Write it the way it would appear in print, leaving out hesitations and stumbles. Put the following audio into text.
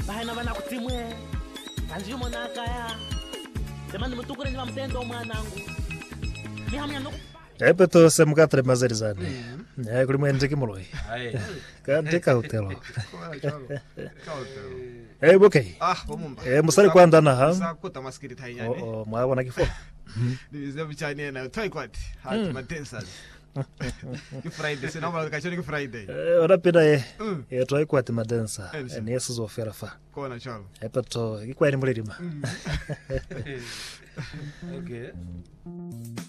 bahina bana kutimwe kanji mona kaya demani mutukure ni mtendo mwanangu ni hamya no epeto semukatre mazerizane kuri mwende kimoloi kandika hotelo okay musari kwandana ha sakuta maskiri thainyane mwabona kifo ndize bichane na toy kwat hat matensa Friday sina mara kachoni Friday orapida toy kwat madensa ni yesu zofera fa kona chalo epeto ikwani mulirima okay